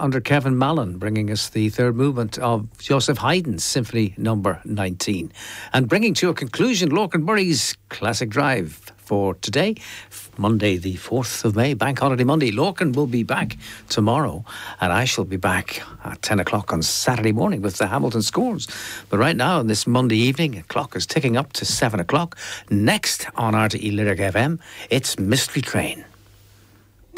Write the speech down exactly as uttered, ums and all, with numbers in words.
under Kevin Mallon, bringing us the third movement of Joseph Haydn's Symphony Number nineteen. And bringing to a conclusion Lorcan Murray's Classic Drive for today, Monday the fourth of May, Bank Holiday Monday. Lorcan will be back tomorrow, and I shall be back at ten o'clock on Saturday morning with the Hamilton Scores. But right now, on this Monday evening, the clock is ticking up to seven o'clock. Next on R T E Lyric F M, it's Mystery Train.